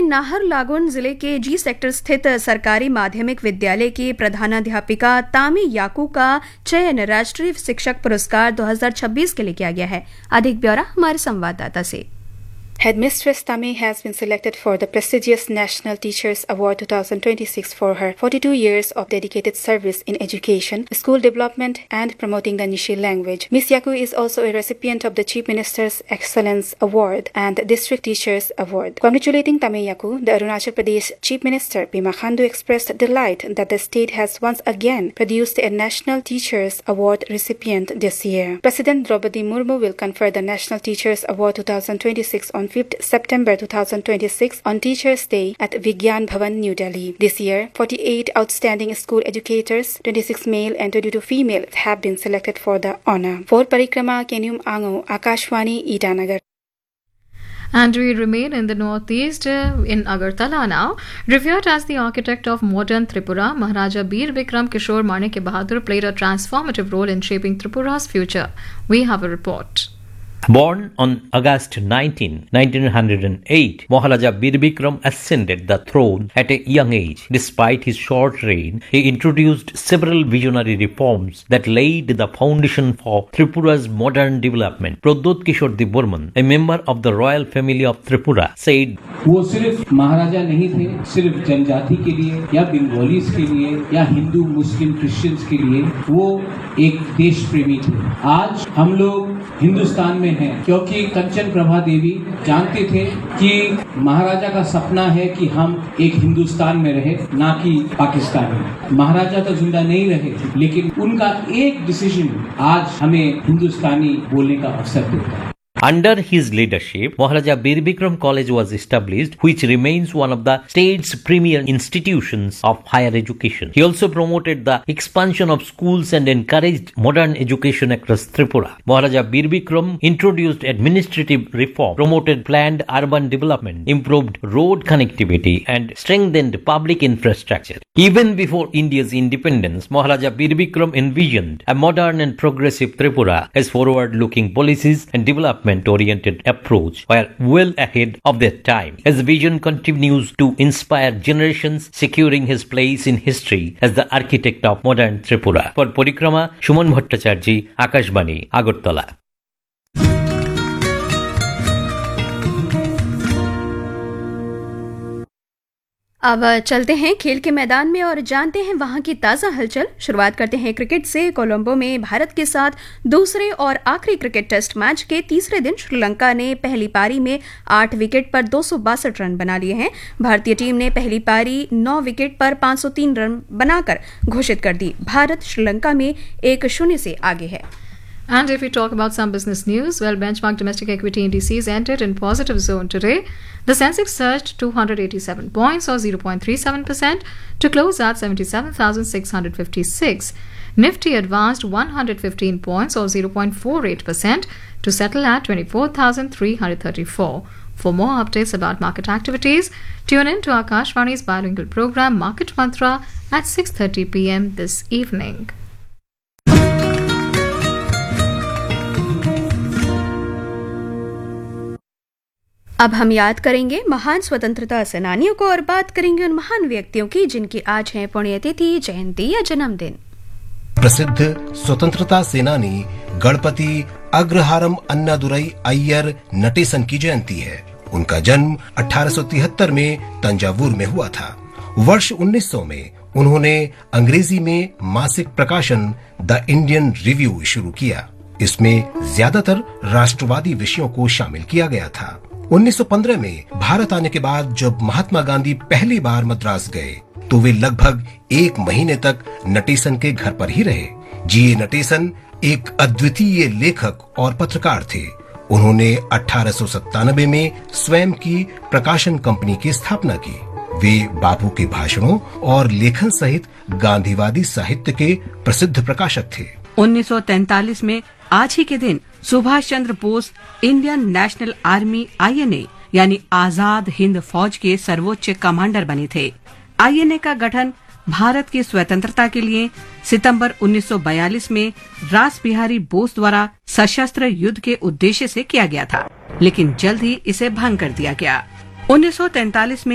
नाहरलागुन जिले के जी सेक्टर स्थित सरकारी माध्यमिक विद्यालय की प्रधानाध्यापिका तामी याकू का चयन राष्ट्रीय शिक्षक पुरस्कार 2026 के लिए किया गया है। अधिक ब्यौरा हमारे संवाददाता से। Headmistress Tami has been selected for the prestigious National Teachers Award 2026 for her 42 years of dedicated service in education, school development and promoting the Nishi language. Ms. Yaku is also a recipient of the Chief Minister's Excellence Award and District Teachers Award. Congratulating Tami Yaku, the Arunachal Pradesh Chief Minister Pema Khandu expressed delight that the state has once again produced a National Teachers Award recipient this year. President Draupadi Murmu will confer the National Teachers Award 2026 on 5th September 2026 on Teachers' Day at Vigyan Bhavan, New Delhi. This year, 48 outstanding school educators, 26 male and 22 female, have been selected for the honor. For Parikrama, Kenyum Ango, Akashwani, Itanagar. And we remain in the northeast in Agartala now. Revered as the architect of modern Tripura, Maharaja Bir Bikram Kishore Manik Bahadur played a transformative role in shaping Tripura's future. We have a report. Born on August 19, 1908, Maharaja Bir Bikram ascended the throne at a young age. Despite his short reign, he introduced several visionary reforms that laid the foundation for Tripura's modern development. Pradot Kishore Burman, a member of the royal family of Tripura, said, वो सिर्फ महाराजा नहीं थे, सिर्फ जनजाति के लिए या Bengalis के लिए या हिंदू मुस्लिम क्रिश्चियंस के लिए, वो एक देश प्रेमी थे। आज हम लोग हिंदुस्तान में हैं क्योंकि कंचन प्रभा देवी जानते थे कि महाराजा का सपना है कि हम एक हिंदुस्तान में रहे, ना कि पाकिस्तान में। महाराजा तो जिंदा नहीं रहे थे, लेकिन उनका एक डिसीजन आज हमें हिंदुस्तानी बोलने का अवसर देता है। Under his leadership, Maharaja Bir Bikram College was established, which remains one of the state's premier institutions of higher education. He also promoted the expansion of schools and encouraged modern education across Tripura. Maharaja Bir Bikram introduced administrative reform, promoted planned urban development, improved road connectivity, and strengthened public infrastructure. Even before India's independence, Maharaja Bir Bikram envisioned a modern and progressive Tripura as forward-looking policies and development-oriented approach were well ahead of their time. His vision continues to inspire generations, securing his place in history as the architect of modern Tripura. For Parikrama, Shuman Bhattacharjee, Akashbani, Agartala. अब चलते हैं खेल के मैदान में और जानते हैं वहां की ताज़ा हलचल। शुरुआत करते हैं क्रिकेट से। कोलंबो में भारत के साथ दूसरे और आखिरी क्रिकेट टेस्ट मैच के तीसरे दिन श्रीलंका ने पहली पारी में 8 विकेट पर 262 रन बना लिए हैं। भारतीय टीम ने पहली पारी 9 विकेट पर 503 रन बनाकर घोषित कर दी। भारत श्रीलंका में 1-0 से आगे है। And if we talk about some business news, well, benchmark domestic equity indices entered in positive zone today. The Sensex surged 287 points or 0.37% to close at 77,656. Nifty advanced 115 points or 0.48% to settle at 24,334. For more updates about market activities, tune in to Akashvani's bilingual program Market Mantra at 6:30 p.m. this evening. अब हम याद करेंगे महान स्वतंत्रता सेनानियों को और बात करेंगे उन महान व्यक्तियों की जिनकी आज है पुण्यतिथि, जयंती या जन्मदिन। प्रसिद्ध स्वतंत्रता सेनानी गणपति अग्रहारम अन्नादुरई अय्यर नटेसन की जयंती है। उनका जन्म 1873 में तंजावुर में हुआ था। वर्ष 1900 में उन्होंने अंग्रेजी में मासिक प्रकाशन द इंडियन रिव्यू शुरू किया। इसमें ज्यादातर राष्ट्रवादी विषयों को शामिल किया गया था। 1915 में भारत आने के बाद जब महात्मा गांधी पहली बार मद्रास गए तो वे लगभग 1 महीने तक नटेसन के घर पर ही रहे। जी.ए. नटेसन एक अद्वितीय लेखक और पत्रकार थे। उन्होंने 1897 में स्वयं की प्रकाशन कंपनी की स्थापना की। वे बापू के भाषणों और लेखन सहित गांधीवादी साहित्य के प्रसिद्ध प्रकाशक थे। 1943 में आज ही के दिन Subhash Chandra Bose Indian national army INA यानी आजाद हिंद फौज के सर्वोच्च कमांडर बने थे। INA का गठन भारत की स्वतंत्रता के लिए सितंबर 1942 में रास बिहारी बोस द्वारा सशस्त्र युद्ध के उद्देश्य से किया गया था, लेकिन जल्द ही इसे भंग कर दिया गया। 1943 में